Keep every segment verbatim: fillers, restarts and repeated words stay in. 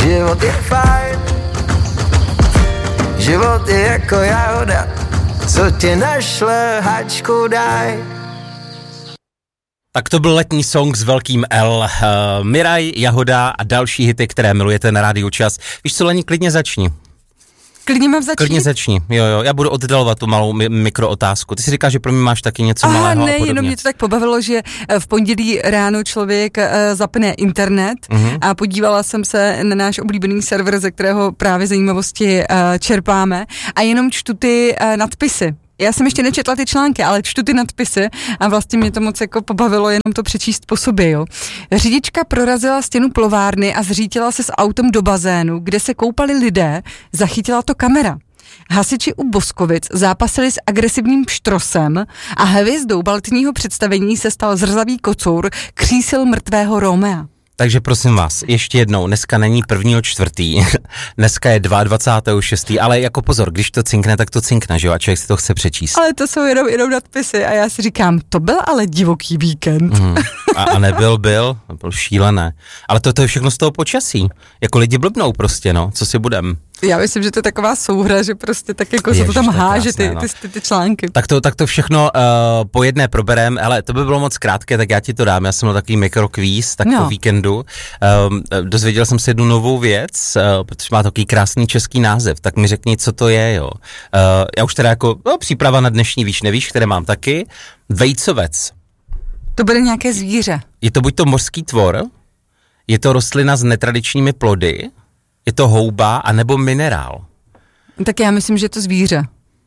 Život je fajn, život je jako jahoda, co ti našle hačku daj. Tak to byl letní song s velkým L. Uh, Miraj, Jahoda a další hity, které milujete na Rádiu Čas. Víš co, Lení, klidně začni. Klidně mám začít? Klidně začni, jo, jo, já budu oddalovat tu malou mi- mikrootázku. Ty si říkáš, že pro mě máš taky něco Aha, malého ne, a podobně. jenom mě to tak pobavilo, že v pondělí ráno člověk uh, zapne internet uh-huh. a podívala jsem se na náš oblíbený server, ze kterého právě zajímavosti uh, čerpáme a jenom čtu ty uh, nadpisy. Já jsem ještě nečetla ty články, ale čtu ty nadpisy a vlastně mě to moc jako pobavilo jenom to přečíst po sobě, jo. Řidička prorazila stěnu plovárny a zřítila se s autem do bazénu, kde se koupali lidé, zachytila to kamera. Hasiči u Boskovic zápasili s agresivním pštrosem a hvězdou baletního představení se stal zrzavý kocour, křísil mrtvého Romea. Takže prosím vás, ještě jednou, dneska není prvního čtvrtý, dneska je dvacátého druhého šestého ale jako pozor, když to cinkne, tak to cinkne, že jo, a člověk si to chce přečíst. Ale to jsou jenom, jenom nadpisy a já si říkám, to byl ale divoký víkend. Mm, a, a nebyl, byl, byl šílené. Ale to, to je všechno z toho počasí, jako lidi blbnou prostě, no, co si budem. Já myslím, že to je taková souhra, že prostě tak jako se to tam háže, ty, ty, ty, ty články. Tak to, tak to všechno uh, po jedné proberem, ale to by bylo moc krátké, tak já ti to dám, já jsem měl takový mikrokvíz, tak no. po víkendu. Um, dozvěděl jsem se jednu novou věc, uh, protože má takový krásný český název, tak mi řekni, co to je, jo. Uh, já už teda jako, no, příprava na dnešní víš, nevíš, které mám taky. Vejcovec. To bude nějaké zvíře. Je to buď to mořský tvor, je to rostlina s netradičními plody, je to houba, anebo minerál? Tak já myslím, že je to zvíře.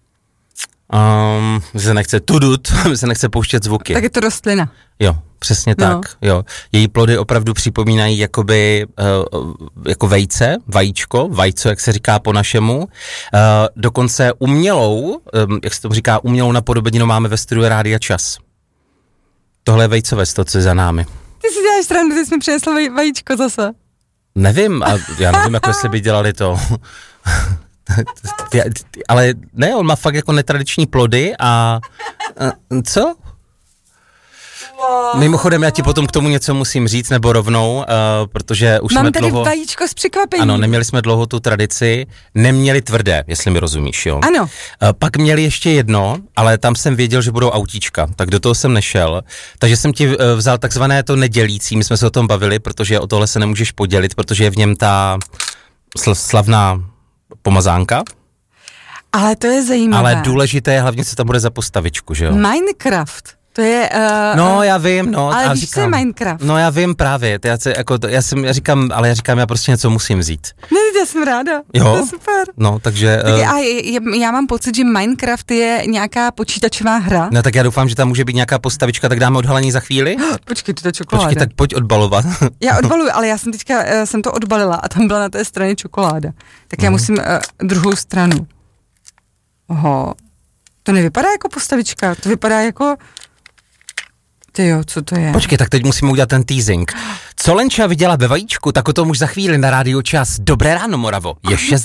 Um, mi se nechce tudut, mi se nechce pouštět zvuky. Tak je to rostlina. Jo, přesně no. tak, jo. Její plody opravdu připomínají jakoby, uh, jako vejce, vajíčko, vajco, jak se říká po našemu. Uh, dokonce umělou, um, jak se to říká, umělou napodobeninu máme ve studiu Rádia Čas. Tohle je vejcovec, to, co je za námi. Ty si děláš srandu, ty jsi mi přinesl vaj, vajíčko zase. Nevím, a já nevím, jako jestli by dělali to. Ale ne, on má fakt jako netradiční plody a co? Wow. Mimochodem, já ti potom k tomu něco musím říct, nebo rovnou, uh, protože už Mám jsme tady dlouho... vajíčko s překvapením. Ano, neměli jsme dlouho tu tradici, neměli tvrdé, jestli mi rozumíš, jo. Ano. Uh, pak měli ještě jedno, ale tam jsem věděl, že budou autíčka, tak do toho jsem nešel. Takže jsem ti uh, vzal takzvané to nedělící, my jsme se o tom bavili, protože o tohle se nemůžeš podělit, protože je v něm ta sl- slavná pomazánka. Ale to je zajímavé. Ale důležité je hlavně, co tam bude za postavičku, že jo. Minecraft. To je... Uh, no, já vím, no. Ale a víš, říkám, co je Minecraft? No, já vím právě, já, se, jako, já, jsem, já říkám, ale já říkám, já prostě něco musím vzít. Ne, já jsem ráda, jo? To je super. No, takže... Tak, uh, a já, já mám pocit, že Minecraft je nějaká počítačová hra. No, tak já doufám, že tam může být nějaká postavička, tak dáme odhalení za chvíli. Počkej, to je čokoláda. Počkej, tak pojď odbalovat. Já odbaluju, ale já jsem teďka, uh, jsem to odbalila a tam byla na té straně čokoláda. Tak já mm. musím uh, druhou stranu. Oho, to nevypadá jako postavička, to vypadá jako... Ty jo, co to je? Počkej, tak teď musíme udělat ten teasing. Co Lenča viděla ve vajíčku, tak o tom už za chvíli na Rádiu Čas. Dobré ráno, Moravo. Je šest